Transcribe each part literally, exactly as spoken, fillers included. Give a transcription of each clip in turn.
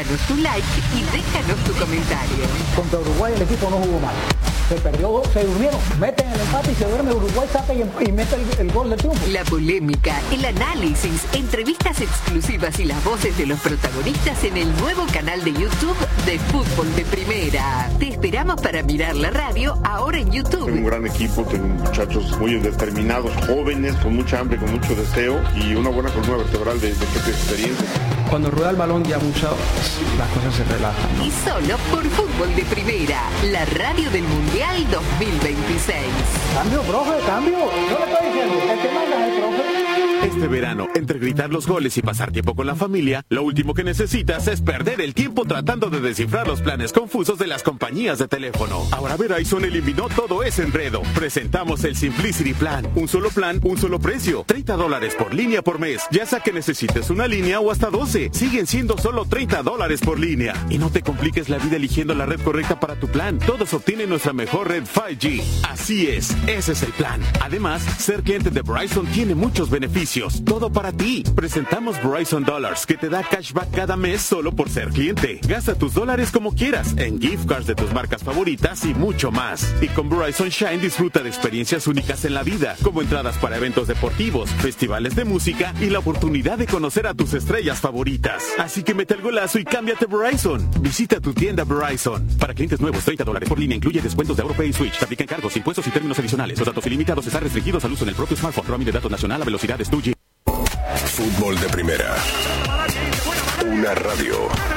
Déjanos tu like y déjanos tu comentario. Contra Uruguay el equipo no jugó mal. Se perdió, se durmieron, meten el empate y se duerme Uruguay, saca y, y mete el, el gol de triunfo. La polémica, el análisis, entrevistas exclusivas y las voces de los protagonistas en el nuevo canal de YouTube de Fútbol de Primera. Te esperamos para mirar la radio ahora en YouTube. Tengo un gran equipo, tengo muchachos muy determinados, jóvenes, con mucha hambre, con mucho deseo y una buena columna vertebral de, de gente de experiencia. Cuando rueda el balón ya mucho, las cosas se relajan, ¿no? Y solo por Fútbol de Primera, la radio del Mundial dos mil veintiséis. Cambio, profe, cambio. No le estoy diciendo, el que manda es el profe. Este verano, entre gritar los goles y pasar tiempo con la familia, lo último que necesitas es perder el tiempo tratando de descifrar los planes confusos de las compañías de teléfono. Ahora Verizon eliminó todo ese enredo. Presentamos el Simplicity Plan. Un solo plan, un solo precio. treinta dólares por línea por mes. Ya sea que necesites una línea o hasta doce. Siguen siendo solo treinta dólares por línea. Y no te compliques la vida eligiendo la red correcta para tu plan. Todos obtienen nuestra mejor red cinco G. Así es, ese es el plan. Además, ser cliente de Verizon tiene muchos beneficios. Todo para ti. Presentamos Verizon Dollars, que te da cashback cada mes solo por ser cliente. Gasta tus dólares como quieras, en gift cards de tus marcas favoritas y mucho más. Y con Verizon Shine disfruta de experiencias únicas en la vida, como entradas para eventos deportivos, festivales de música y la oportunidad de conocer a tus estrellas favoritas. Así que mete el golazo y cámbiate Verizon. Visita tu tienda Verizon. Para clientes nuevos, treinta dólares por línea, incluye descuentos de AuroPay y Switch. Te aplican cargos, impuestos y términos adicionales. Los datos ilimitados están restringidos al uso en el propio smartphone. Roaming de datos nacional a velocidades dos G. Fútbol de Primera. Una radio.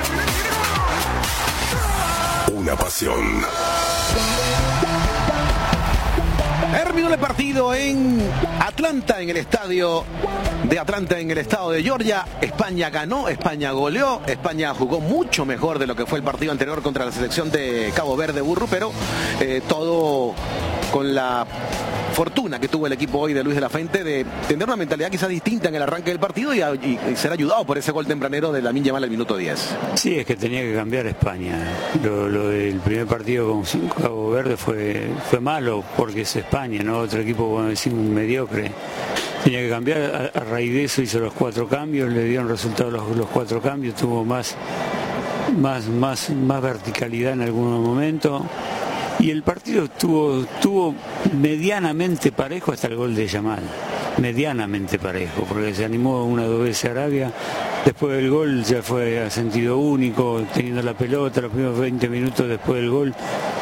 Una pasión. Terminó el partido en Atlanta, en el estadio de Atlanta, en el estado de Georgia. España ganó, España goleó, España jugó mucho mejor de lo que fue el partido anterior contra la selección de Cabo Verde Burro, pero eh, todo con la fortuna que tuvo el equipo hoy de Luis de la Fuente de tener una mentalidad quizás distinta en el arranque del partido y, y, y ser ayudado por ese gol tempranero de Lamine Yamal al minuto diez. Sí, es que tenía que cambiar España. Lo, lo del primer partido con Cabo Verde fue, fue malo porque es España, ¿no? Otro equipo, como decimos, mediocre. Tenía que cambiar, a, a raíz de eso hizo los cuatro cambios, le dieron resultados los, los cuatro cambios, tuvo más, más, más, más verticalidad en algunos momentos. Y el partido estuvo, estuvo medianamente parejo hasta el gol de Yamal, medianamente parejo, porque se animó una o dos veces Arabia, después del gol ya fue a sentido único, teniendo la pelota, los primeros veinte minutos después del gol,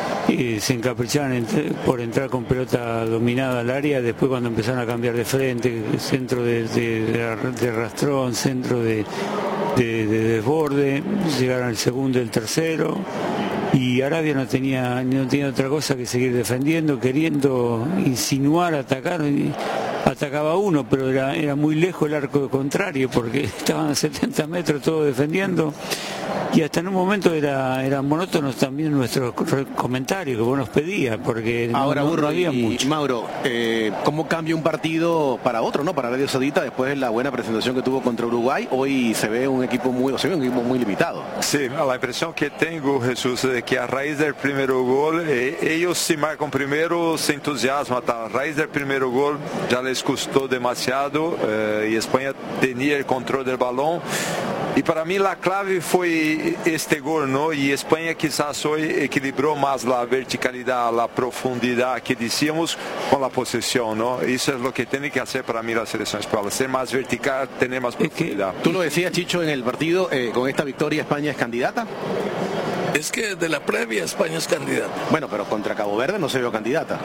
y se encaprichaban ent- por entrar con pelota dominada al área, después cuando empezaron a cambiar de frente, centro de, de, de, de rastrón, centro de, de, de desborde, llegaron al segundo y el tercero. Y Arabia no tenía, no tenía otra cosa que seguir defendiendo, queriendo insinuar, atacar. Atacaba uno, pero era, era muy lejos el arco contrario porque estaban a setenta metros todos defendiendo. Y hasta en un momento era, eran monótonos también nuestros comentarios que vos nos pedías, porque ahora, no, no, Burro, no había y, mucho. Mauro, eh, ¿cómo cambia un partido para otro, no? Para Arabia Saudita, después de la buena presentación que tuvo contra Uruguay, hoy se ve un equipo muy, se ve un equipo muy limitado. Sí, la impresión que tengo, Jesús, es que a raíz del primer gol, eh, ellos si marcan primero, se entusiasman, a raíz del primer gol ya les costó demasiado eh, y España tenía el control del balón. Y para mí la clave fue este gol, ¿no? Y España quizás hoy equilibró más la verticalidad, la profundidad que decíamos con la posesión, ¿no? Eso es lo que tiene que hacer para mí la selección española, ser más vertical, tener más profundidad. Tú lo decías, Chicho, en el partido, eh, con esta victoria España es candidata. Es que de la previa España es candidata. Bueno, pero contra Cabo Verde no se vio candidata.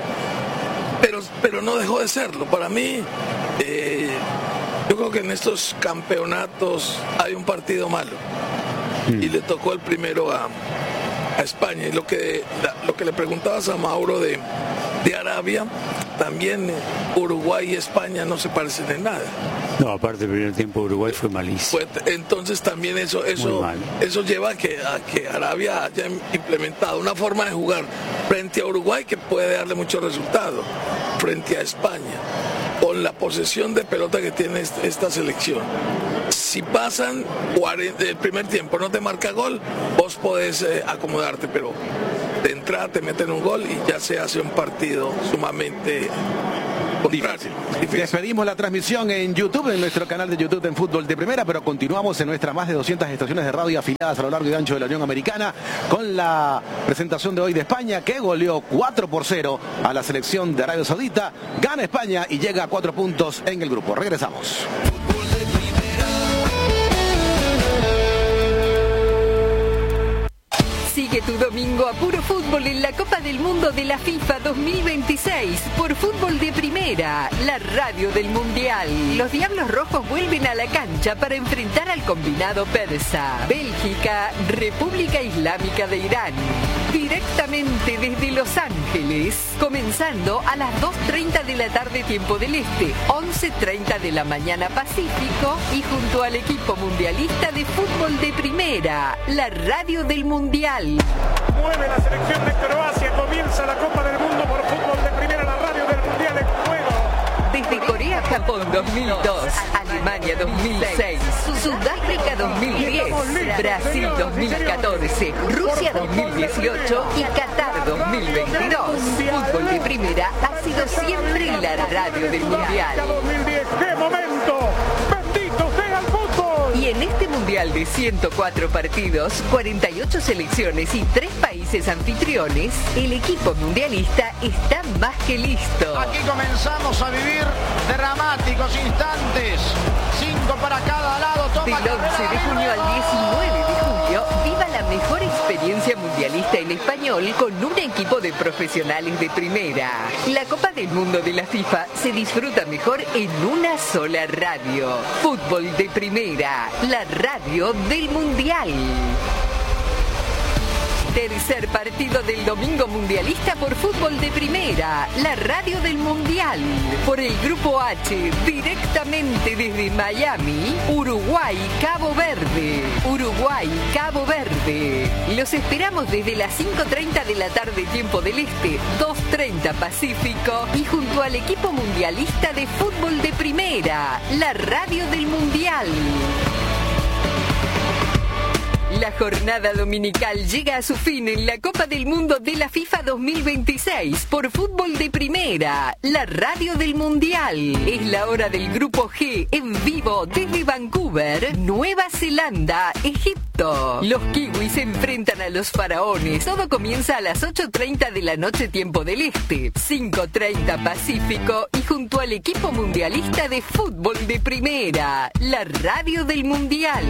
pero, pero no dejó de serlo. Para mí, eh, yo creo que en estos campeonatos hay un partido malo. Mm. Y le tocó el primero a, a España. Y lo que, la, lo que le preguntabas a Mauro de, de Arabia, también Uruguay y España no se parecen en nada. No, aparte el primer tiempo Uruguay fue malísimo. Pues, entonces también eso eso eso lleva a que, a que Arabia haya implementado una forma de jugar frente a Uruguay que puede darle muchos resultados frente a España con la posesión de pelota que tiene esta selección. Si pasan el primer tiempo no te marca gol, vos podés eh, acomodarte, pero de entrada te meten un gol y ya se hace un partido sumamente Difícil, difícil. Despedimos la transmisión en YouTube, en nuestro canal de YouTube en Fútbol de Primera, pero continuamos en nuestras más de doscientas estaciones de radio afiliadas a lo largo y ancho de la Unión Americana con la presentación de hoy de España, que goleó cuatro por cero a la selección de Arabia Saudita. Gana España y llega a cuatro puntos en el grupo. Regresamos. Sigue tu domingo a puro fútbol en la Copa del Mundo de la FIFA dos mil veintiséis por Fútbol de Primera, la radio del Mundial. Los Diablos Rojos vuelven a la cancha para enfrentar al combinado persa. Bélgica, República Islámica de Irán. Directamente desde Los Ángeles, comenzando a las dos treinta de la tarde tiempo del Este, once treinta de la mañana Pacífico, y junto al equipo mundialista de Fútbol de Primera, la radio del Mundial. Mueve la selección de Croacia, comienza la Copa del Mundo por Fútbol de Primera, la radio del Mundial en juego. Desde Corea-Japón dos mil dos, Alemania dos mil seis, Sudáfrica dos mil diez, Brasil dos mil catorce, Rusia dos mil dieciocho y Qatar dos mil veintidós. Fútbol de Primera ha sido siempre la radio del Mundial. dos mil diez, ¡qué momento! ¡Bendito sea el fútbol! Y en este Mundial de ciento cuatro partidos, cuarenta y ocho selecciones y tres países anfitriones, el equipo mundialista está más que listo. Aquí comenzamos a vivir dramáticos instantes. Cinco para cada lado. Toma Del once de junio al diecinueve de julio, viva la mejor experiencia mundialista en español con un equipo de profesionales de primera. La Copa del Mundo de la FIFA se disfruta mejor en una sola radio. Fútbol de Primera, la radio del Mundial. Tercer partido del domingo mundialista por Fútbol de Primera, la radio del Mundial. Por el Grupo H, directamente desde Miami, Uruguay, Cabo Verde. Uruguay, Cabo Verde. Los esperamos desde las cinco treinta de la tarde tiempo del Este, dos treinta Pacífico, y junto al equipo mundialista de Fútbol de Primera, la radio del Mundial. La jornada dominical llega a su fin en la Copa del Mundo de la FIFA dos mil veintiséis por Fútbol de Primera, la radio del Mundial. Es la hora del Grupo G en vivo desde Vancouver, Nueva Zelanda, Egipto. Los kiwis se enfrentan a los faraones. Todo comienza a las ocho treinta de la noche tiempo del Este, cinco treinta Pacífico, y junto al equipo mundialista de Fútbol de Primera, la radio del Mundial.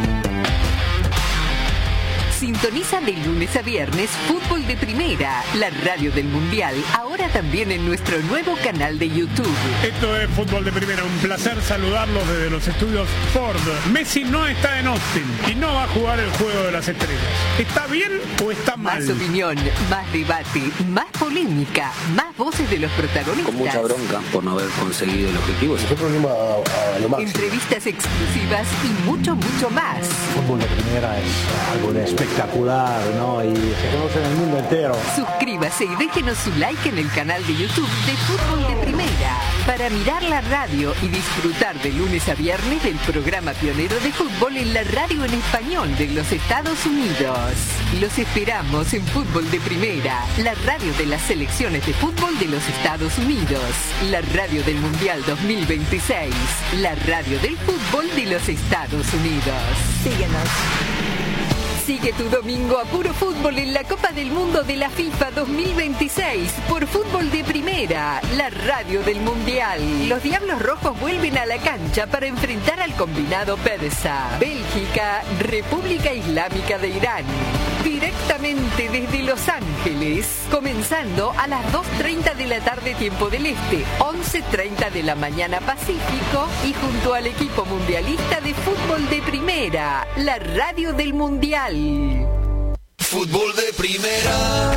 Sintoniza de lunes a viernes Fútbol de Primera, la radio del Mundial, ahora también en nuestro nuevo canal de YouTube. Esto es Fútbol de Primera, un placer saludarlos desde los estudios Ford. Messi no está en Austin y no va a jugar el Juego de las Estrellas. ¿Está bien o está mal? Más opinión, más debate, más polémica, más voces de los protagonistas. Con mucha bronca por no haber conseguido el objetivo. Es un problema a, a lo máximo. Entrevistas exclusivas y mucho, mucho más. Fútbol de Primera es algo de espectacular, ¿no? Y se conoce en el mundo entero. Suscríbase y déjenos su like en el canal de YouTube de Fútbol de Primera para mirar la radio y disfrutar de lunes a viernes del programa pionero de fútbol en la radio en español de los Estados Unidos. Los esperamos en Fútbol de Primera, la radio de las selecciones de fútbol de los Estados Unidos, la radio del Mundial dos mil veintiséis, la radio del fútbol de los Estados Unidos. Síguenos. Sigue tu domingo a puro fútbol en la Copa del Mundo de la FIFA dos mil veintiséis por Fútbol de Primera, la radio del Mundial. Los Diablos Rojos vuelven a la cancha para enfrentar al combinado persa. Bélgica, República Islámica de Irán. Directamente desde Los Ángeles, comenzando a las dos treinta de la tarde tiempo del Este, once treinta de la mañana Pacífico, y junto al equipo mundialista de Fútbol de Primera, la radio del Mundial. Fútbol de Primera.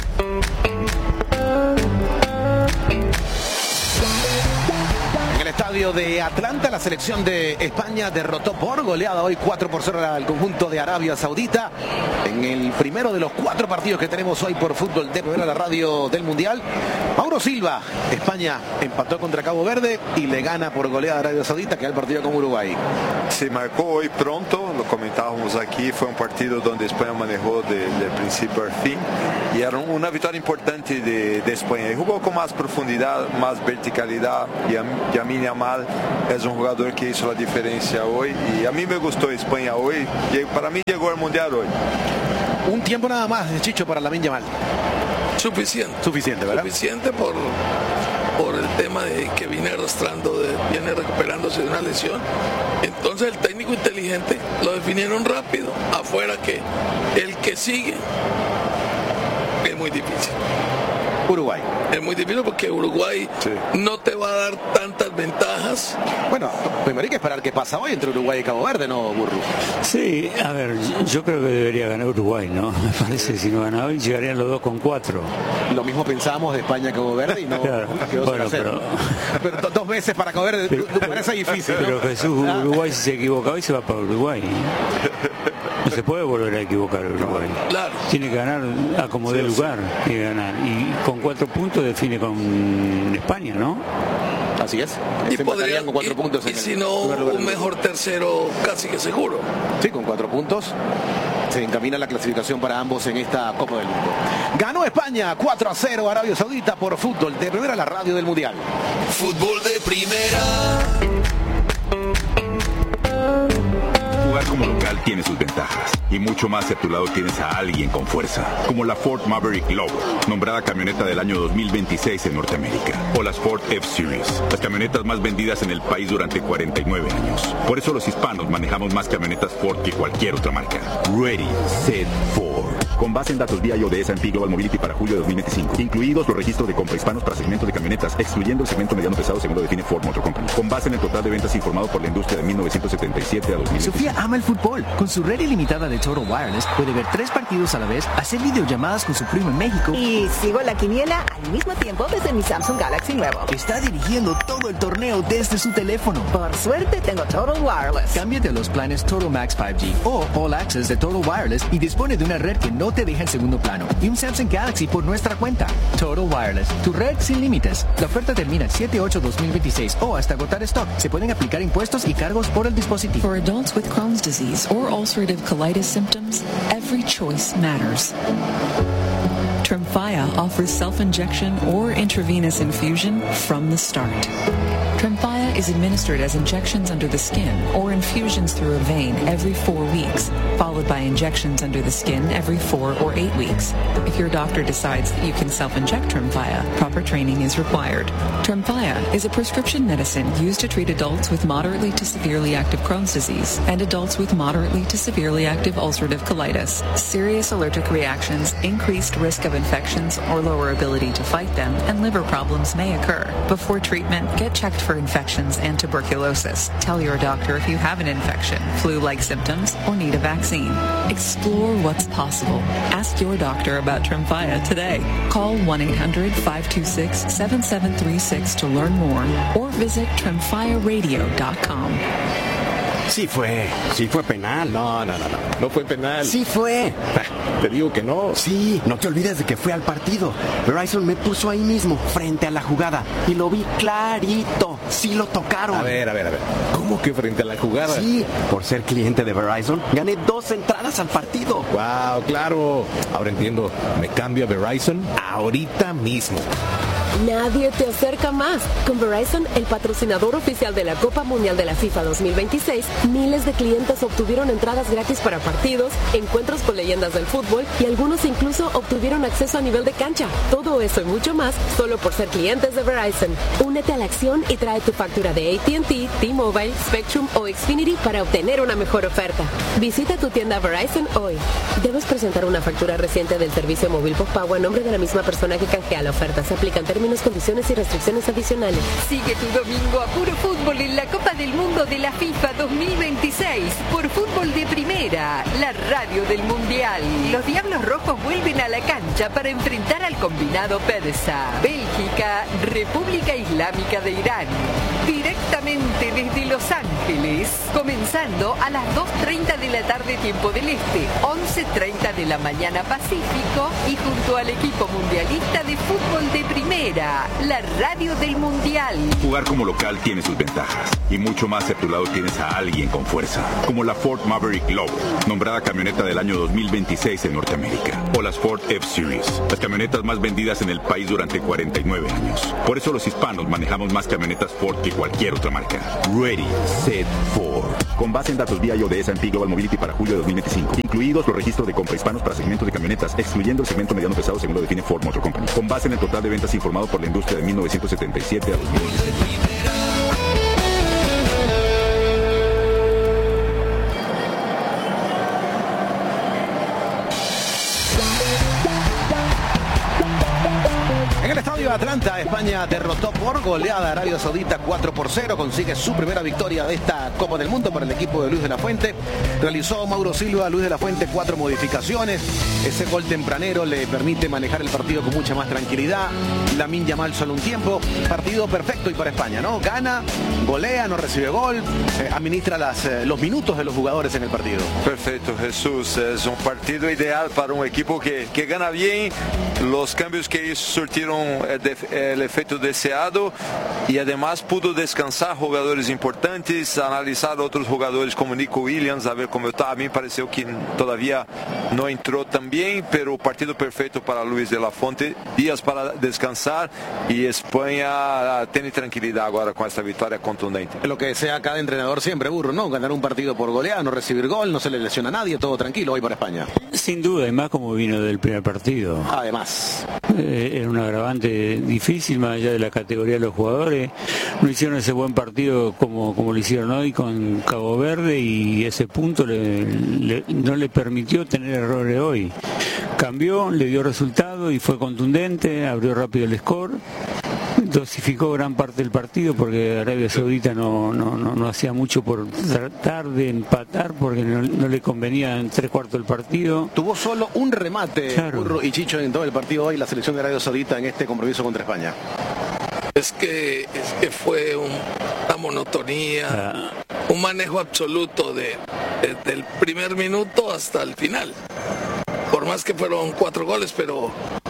En el estadio estadio de Atlanta. La selección de España derrotó por goleada hoy cuatro por cero al conjunto de Arabia Saudita en el primero de los cuatro partidos que tenemos hoy por Fútbol de Primera, la radio del Mundial. Mauro Silva, España empató contra Cabo Verde y le gana por goleada a Arabia Saudita, que es el partido con Uruguay. Se marcó hoy pronto, lo comentábamos aquí, fue un partido donde España manejó de, del principio al fin y era una victoria importante de, de España. Y jugó con más profundidad, más verticalidad. Y Lamine Yamal es un jugador que hizo la diferencia hoy y a mí me gustó España hoy. Y para mí llegó al Mundial hoy. Un tiempo nada más, Chicho, para Lamine Yamal. Suficiente. Suficiente, ¿verdad? Suficiente por, por el tema de que viene arrastrando, de, viene recuperándose de una lesión. Entonces el técnico inteligente lo definieron rápido. Afuera que el que sigue es muy difícil. Uruguay. Es muy difícil porque Uruguay sí. no te va a dar tantas ventajas. Bueno, primero hay que esperar qué pasa hoy entre Uruguay y Cabo Verde, ¿no, Burru? Sí, a ver, yo creo que debería ganar Uruguay, ¿no? Me parece que si no gana hoy llegarían los dos con cuatro. Lo mismo pensábamos de España y Cabo Verde y no claro. quedó bueno, pero... pero dos veces para Cabo Verde pero, parece difícil, ¿no? Pero Jesús, Uruguay si se equivoca hoy se va para Uruguay. No se puede volver a equivocar Uruguay. Claro. Tiene que ganar a como dé lugar y ganar. Y con cuatro puntos define con España, ¿no? Así es. Y, podrían, con cuatro y, puntos y en si el no, un mejor tercero casi que seguro. Sí, con cuatro puntos se encamina la clasificación para ambos en esta Copa del Mundo. Ganó España cuatro a cero a Arabia Saudita por Fútbol de Primera, la radio del Mundial. Fútbol de Primera. Jugar como local tiene sus ventajas y mucho más si a tu lado tienes a alguien con fuerza, como la Ford Maverick Lover, nombrada camioneta del año dos mil veintiséis en Norteamérica, o las Ford F-Series, las camionetas más vendidas en el país durante cuarenta y nueve años. Por eso los hispanos manejamos más camionetas Ford que cualquier otra marca. Ready, Set, Ford. Con base en datos D I O de S and P Global Mobility para julio de dos mil veinticinco, incluidos los registros de compra hispanos para segmento de camionetas, excluyendo el segmento mediano pesado según lo define Ford Motor Company. Con base en el total de ventas informado por la industria de mil novecientos setenta y siete a dos mil veinticinco. Sofía ama el fútbol. Con su red ilimitada de Total Wireless puede ver tres partidos a la vez, hacer videollamadas con su primo en México. Y sigo la quiniela al mismo tiempo desde mi Samsung Galaxy nuevo. Está dirigiendo todo el torneo desde su teléfono. Por suerte tengo Total Wireless. Cámbiate a los planes Total Max cinco G o All Access de Total Wireless y dispone de una red que no te deja en segundo plano y un Samsung Galaxy por nuestra cuenta. Total Wireless, tu red sin límites. La oferta termina el siete ocho dos mil veintiséis o hasta agotar stock. Se pueden aplicar impuestos y cargos por el dispositivo. For adults with Crohn's disease or ulcerative colitis symptoms, every choice matters. Tremfya offers self-injection or intravenous infusion from the start. Tremfya is administered as injections under the skin or infusions through a vein every four weeks, followed by injections under the skin every four or eight weeks. If your doctor decides that you can self-inject Tremfya, proper training is required. Tremfya is a prescription medicine used to treat adults with moderately to severely active Crohn's disease and adults with moderately to severely active ulcerative colitis. Serious allergic reactions, increased risk of infections or lower ability to fight them, and liver problems may occur. Before treatment, get checked for infections and tuberculosis. Tell your doctor if you have an infection, flu-like symptoms, or need a vaccine. Explore what's possible. Ask your doctor about Tremfya today. Call one eight hundred five two six seven seven three six to learn more or visit tremfya radio dot com. Sí fue, sí fue penal. No, no, no, no, no fue penal. Sí fue. Te digo que no. Sí, no te olvides de que fue al partido. Verizon me puso ahí mismo, frente a la jugada, y lo vi clarito. Sí lo tocaron. A ver, a ver, a ver. ¿Cómo que frente a la jugada? Sí, por ser cliente de Verizon, gané dos entradas al partido. Wow, claro. Ahora entiendo. Me cambio a Verizon ahorita mismo. Nadie te acerca más. Con Verizon, el patrocinador oficial de la Copa Mundial de la FIFA dos mil veintiséis, miles de clientes obtuvieron entradas gratis para partidos, encuentros con leyendas del fútbol y algunos incluso obtuvieron acceso a nivel de cancha. Todo eso y mucho más solo por ser clientes de Verizon. Únete a la acción y trae tu factura de A T and T, T-Mobile, Spectrum o Xfinity para obtener una mejor oferta. Visita tu tienda Verizon hoy. Debes presentar una factura reciente del servicio móvil postpago a nombre de la misma persona que canjea la oferta. Se aplican términos Términos, condiciones y restricciones adicionales. Sigue tu domingo a puro fútbol en la Copa del Mundo de la FIFA dos mil veintiséis por Fútbol de Primera, la radio del Mundial. Los Diablos Rojos vuelven a la cancha para enfrentar al combinado persa. Bélgica, República Islámica de Irán. Directamente desde Los Ángeles, comenzando a las dos treinta de la tarde tiempo del Este, once treinta de la mañana Pacífico, y junto al equipo mundialista de Fútbol de Primera, la radio del Mundial. Jugar como local tiene sus ventajas y mucho más si a tu lado tienes a alguien con fuerza, como la Ford Maverick Lobo, nombrada camioneta del año dos mil veintiséis en Norteamérica, o las Ford F-Series, las camionetas más vendidas en el país durante cuarenta y nueve años. Por eso los hispanos manejamos más camionetas Ford que cualquier otra marca. Ready, Set, Ford. Con base en datos V I O de S and P Global Mobility para julio de dos mil veinticinco, incluidos los registros de compra hispanos para segmentos de camionetas, excluyendo el segmento mediano pesado según lo define Ford Motor Company. Con base en el total de ventas informado por la industria de mil novecientos setenta y siete a dos mil veinte. En el estadio de Atlanta, España derrotó por goleada a Arabia Saudita cuatro por cero, consigue su primera victoria de esta Copa del Mundo para el equipo de Luis de la Fuente. Realizó Mauro Silva, Luis de la Fuente, cuatro modificaciones. Ese gol tempranero le permite manejar el partido con mucha más tranquilidad. Lamine Yamal solo un tiempo. Partido perfecto y para España, ¿no? Gana, golea, no recibe gol, eh, administra las, eh, los minutos de los jugadores en el partido. Perfecto, Jesús. Es un partido ideal para un equipo que, que gana bien. Los cambios que hizo surtieron el efecto deseado y además pudo descansar jugadores importantes, analizar otros jugadores como Nico Williams, a ver cómo está. A mí me pareció que todavía no entró tan bien, pero partido perfecto para Luis de la Fuente, días para descansar y España tiene tranquilidad ahora con esta victoria contundente. Es lo que desea cada entrenador siempre, Burro, ¿no? Ganar un partido por goleada, no recibir gol, no se le lesiona a nadie, todo tranquilo hoy para España. Sin duda, y más como vino del primer partido. Además. Eh, era un agravante difícil, más allá de la categoría de los jugadores. No hicieron ese buen partido como, como lo hicieron hoy con Cabo Verde y ese punto le, le, no le permitió tener errores hoy. Cambió, le dio resultado y fue contundente, abrió rápido el score. Dosificó gran parte del partido porque Arabia Saudita no, no, no, no hacía mucho por tratar de empatar porque no, no le convenía en tres cuartos del partido. Tuvo solo un remate, claro. Burro y Chicho, en todo el partido hoy la selección de Arabia Saudita en este compromiso contra España. Es que, es que fue un, una monotonía, ah. un manejo absoluto de, desde el primer minuto hasta el final. Por más que fueron cuatro goles, pero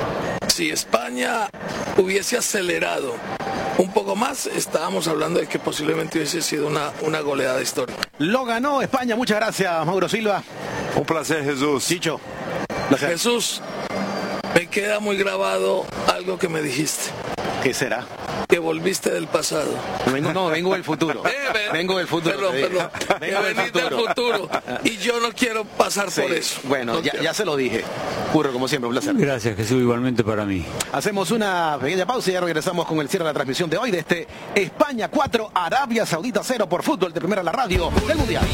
si España hubiese acelerado un poco más, estábamos hablando de que posiblemente hubiese sido una, una goleada histórica. Lo ganó España, muchas gracias, Mauro Silva. Un placer, Jesús. Chicho. Placer. Jesús, me queda muy grabado algo que me dijiste. ¿Qué será? Que volviste del pasado. Vengo, no, vengo del futuro. Eh, ven, vengo del futuro. Perdón, perdón. Vengo del futuro. del futuro. Y yo no quiero pasar sí. por eso. Bueno, no ya, ya se lo dije. Curro, como siempre, un placer. Gracias, Jesús, igualmente para mí. Hacemos una pequeña pausa y ya regresamos con el cierre de la transmisión de hoy de este España cuatro, Arabia Saudita cero por Fútbol de Primera, la radio del Mundial.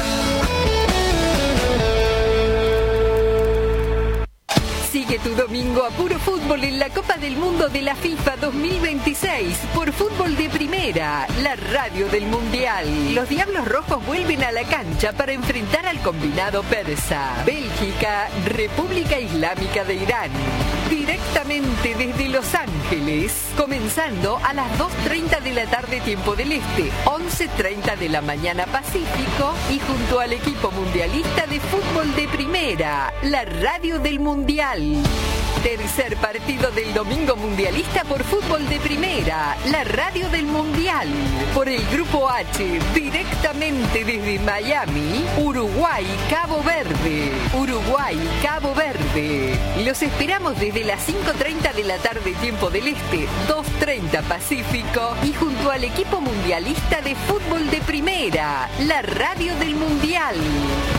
Sigue tu domingo a puro fútbol en la Copa del Mundo de la FIFA dos mil veintiséis por Fútbol de Primera, la radio del Mundial. Los Diablos Rojos vuelven a la cancha para enfrentar al combinado persa. Bélgica, República Islámica de Irán. Directamente desde Los Ángeles, comenzando a las dos treinta de la tarde tiempo del Este, once treinta de la mañana Pacífico, y junto al equipo mundialista de Fútbol de Primera, la radio del Mundial. Tercer partido del domingo mundialista por Fútbol de Primera, la radio del Mundial. Por el Grupo H, directamente desde Miami, Uruguay, Cabo Verde. Uruguay, Cabo Verde. Los esperamos desde las cinco treinta de la tarde tiempo del Este, dos treinta Pacífico, y junto al equipo mundialista de Fútbol de Primera, la radio del Mundial.